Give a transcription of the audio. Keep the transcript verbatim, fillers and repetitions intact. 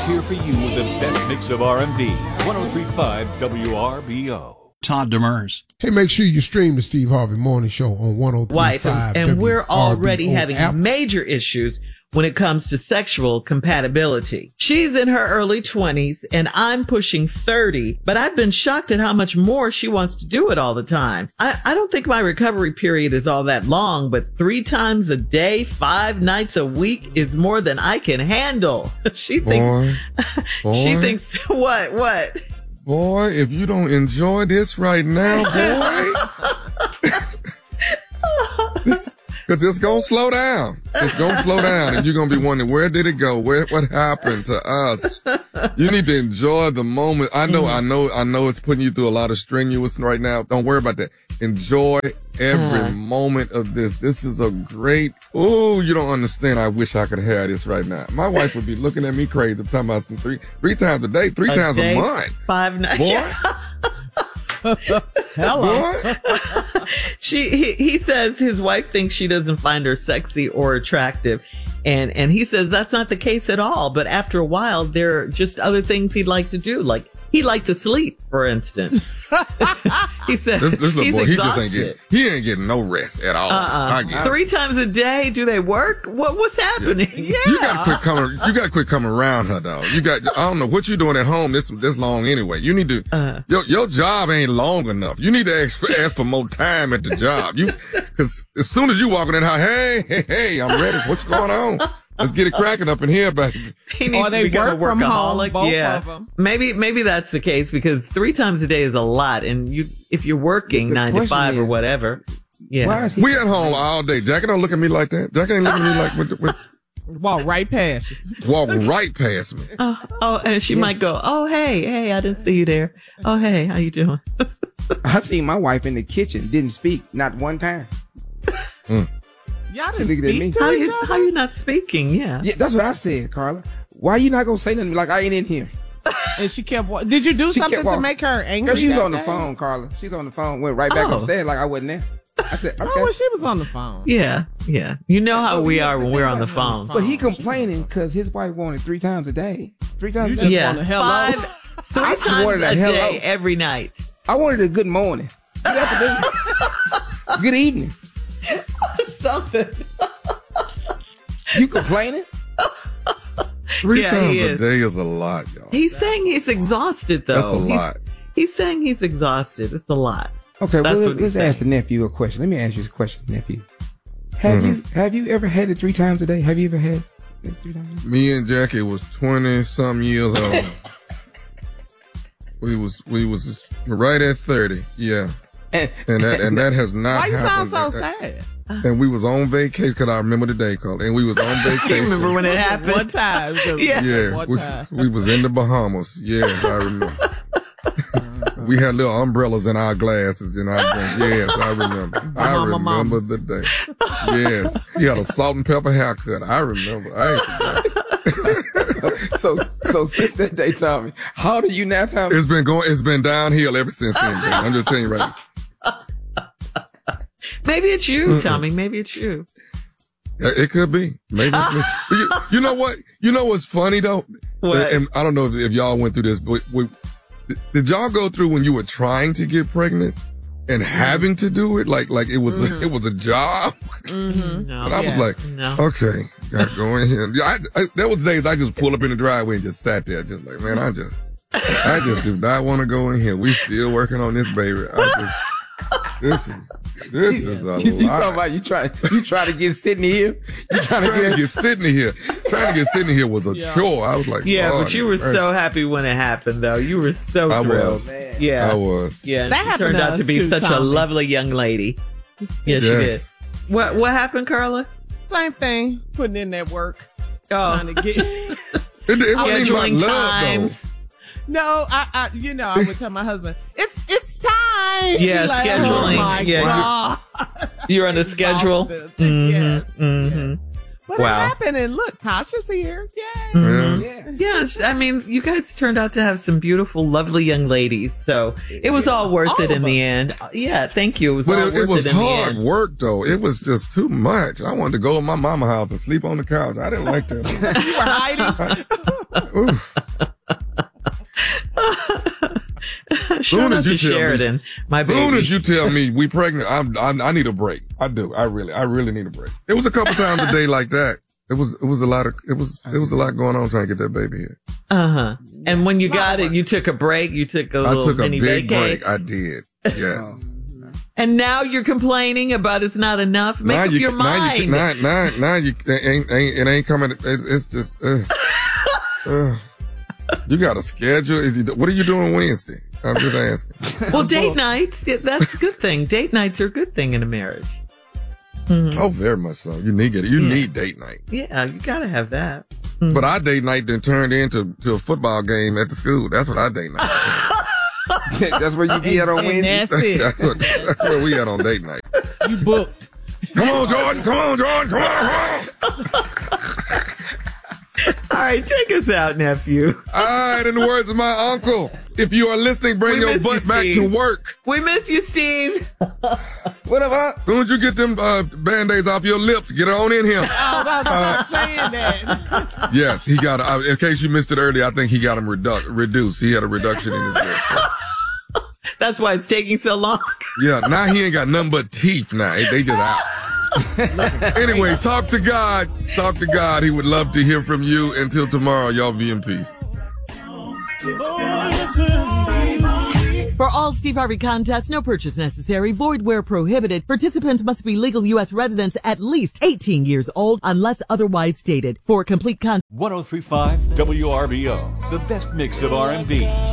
here for you with the best mix of R and B. one oh three point five W R B O. Todd Demers. Hey, make sure you stream the Steve Harvey Morning Show on one oh three point five. And we're already having app. major issues when it comes to sexual compatibility. She's in her early twenties and I'm pushing thirty, but I've been shocked at how much more she wants to do it all the time. I, I don't think my recovery period is all that long, but three times a day, five nights a week is more than I can handle. She thinks, boy, boy. she thinks, what, what? Boy, if you don't enjoy this right now, boy, because it's going to slow down. It's going to slow down, and you're going to be wondering, where did it go? Where, what happened to us? You need to enjoy the moment. I know, I know, I know it's putting you through a lot of strenuous right now. Don't worry about that. Enjoy every uh-huh. moment of this. This is a great, oh, you don't understand. I wish I could have this right now. My wife would be looking at me crazy. I'm talking about some three, three times a day, three a times day, a month. Five nights. Boy. Hello. she he, he says his wife thinks she doesn't find her sexy or attractive. And and he says that's not the case at all. But after a while, there are just other things he'd like to do. Like he'd like to sleep, for instance. He said this, this little he's boy, exhausted. he just ain't getting, he ain't getting no rest at all. Uh-uh. I get Three times a day, do they work? What what's happening? Yeah. yeah. You gotta quit coming. You gotta quit coming around her, though. You got. I don't know what you doing at home this this long anyway. You need to. Uh, your your job ain't long enough. You need to ask, ask for more time at the job. You because as soon as you walk in that house, hey hey hey, I'm ready. What's going on? Let's get it cracking up in here, baby. He needs or they to become work a from home, workaholic. both yeah, of them. maybe maybe that's the case because three times a day is a lot, and you if you're working the nine to five is, or whatever, yeah. Why is he we at home all day. Jackie don't look at me like that. Jackie ain't looking at me like with, with walk right past you. Walk right past me. Oh, oh and she yeah. might go, oh hey hey, I didn't see you there. Oh hey, how you doing? I seen my wife in the kitchen, didn't speak, not one time. Mm. Y'all didn't speak to how each you, other? How you not speaking? Yeah. Yeah, that's what I said, Carla. Why you not gonna say nothing like I ain't in here? And she kept walking. Did you do she something to make her angry? She was on day? the phone, Carla. She's on the phone, went right back oh. upstairs like I wasn't there. I said, okay. Oh, well, she was on the phone. Yeah, yeah. You know how we are when we're on the phone. But he complaining because his wife wanted three times a day. Three times you a day. Just yeah. want a hello. Five, three I times a, a day every night. I wanted a good morning. Good afternoon. Good evening. Something. You complaining? Three yeah, times a is. day is a lot, y'all. He's saying he's exhausted, though. That's a he's, lot. He's saying he's exhausted. It's a lot. Okay, That's well, what let's he's ask saying. the nephew a question. Let me ask you a question, nephew. Have mm-hmm. you have you ever had it three times a day? Have you ever had it three times a day? Me and Jackie was twenty some years old. we was we was right at thirty. Yeah. And, and that and that has not Why you happened. sound so sad? And we was on vacation because I remember the day, Carl. And we was on vacation. Remember when it happened? One time. Yeah. Yeah. One We, time. we was in the Bahamas. Yes, I remember. We had little umbrellas in our glasses in our drinks. Yes, I remember. I Mama remember mamas. the day. Yes. He had a salt and pepper haircut. I remember. I ain't forgot. so so since that day, Tommy, how old are you now, Tommy? It's been going. It's been downhill ever since then. I'm just telling you right now. Maybe it's you, Tommy. Maybe it's you. It could be. Maybe it's me. But you, you know what? You know what's funny though? What? And I don't know if, if y'all went through this, but we, did y'all go through when you were trying to get pregnant and having to do it? Like, like it was, mm-hmm. a, it was a job. Mm-hmm. No, and I yeah. was like, no. okay, gotta go in here. I, I, there was days I just pull up in the driveway and just sat there, just like, man, I just, I just do not want to go in here. We still working on this, baby. I just, this is, this is a you, you lot. talking about you trying, you trying to get Sydney here? You trying to trying get, to get Sydney here? Trying to get Sydney here was a yeah. chore. I was like, yeah, Lord, but you were mercy. so happy when it happened, though. You were so I thrilled. was. Man. Yeah, I was. yeah. That she happened turned to out us to be too, such Tommy. a lovely young lady. Yes, Yes. she did. What What happened, Carla? Same thing. Putting in that work. Oh, Trying to get. It, it wasn't even scheduling about love, times. though. No, I, I, you know, I would tell my husband, it's, it's time. Yeah, He's like, scheduling. Oh my Yeah, God. You're on the schedule. Mm-hmm. Yes. Mm-hmm. yes. But Wow. it happened, and look, Tasha's here. Yay. Mhm. yeah. Yes, I mean, you guys turned out to have some beautiful, lovely young ladies. So it was all worth All it in of the us. end. Yeah, thank you. It was But all it, worth it was it in the hard end. work, though. It was just too much. I wanted to go to my mama house and sleep on the couch. I didn't like that. You were hiding. Oof. Shout Soon out as to you tell me- Sheridan, my baby. Soon as you tell me we pregnant, I'm, I'm, I need a break. I do. I really, I really need a break. It was a couple times a day like that. It was, it was a lot of, it was, it was a lot going on trying to get that baby here. Uh huh. And when you got it, you took a break. You took a I little took a mini big vacay. break. I did. Yes. And now you're complaining about it's not enough. Make now up you, your now mind. You, now, now, now you it ain't, ain't, it ain't coming. It's, it's just, uh, uh, you got a schedule. Is you, what are you doing Wednesday? I'm just asking. Well, date nights, yeah, that's a good thing. Date nights are a good thing in a marriage. Mm-hmm. Oh, very much so. You need it. You Yeah. need date night. Yeah, you gotta have that. Mm-hmm. But our date night then turned into to a football game at the school. That's what our date night. That's where you be at on And Wednesday. that's it. that's what. That's where we at on date night. You booked. Come on, Jordan. Come on, Jordan. Come on. Come on. All right, take us out, nephew. All right. In the words of my uncle, if you are listening, bring We your miss you, butt back Steve. to work. We miss you, Steve. What up? As soon as you get them uh, band-aids off your lips, get on in here. Oh, I was saying that. Yes, he got. Uh, in case you missed it earlier, I think he got him redu- reduced. He had a reduction in his lips. So. That's why it's taking so long. Yeah, now he ain't got nothing but teeth now. They they just out. Anyway, talk to God. Talk to God. He would love to hear from you. Until tomorrow, y'all be in peace. For all Steve Harvey contests, no purchase necessary, void where prohibited. Participants must be legal U S residents at least eighteen years old unless otherwise stated. For complete content. ten thirty-five W R B O, the best mix of R and B.